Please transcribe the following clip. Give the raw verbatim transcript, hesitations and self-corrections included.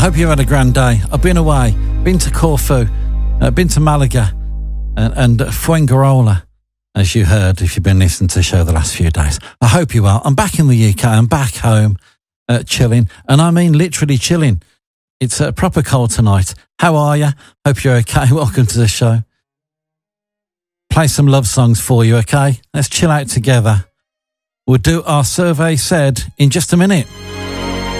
hope you had a grand day. I've been away, been to Corfu, uh, been to Malaga and, and Fuengirola, as you heard if you've been listening to the show the last few days. I hope you are. I'm back in the U K. I'm back home, uh, chilling. And I mean literally chilling. It's a uh, proper cold tonight. How are you? Hope you're okay. Welcome to the show. Play some love songs for you, okay? Let's chill out together. We'll do our survey said in just a minute.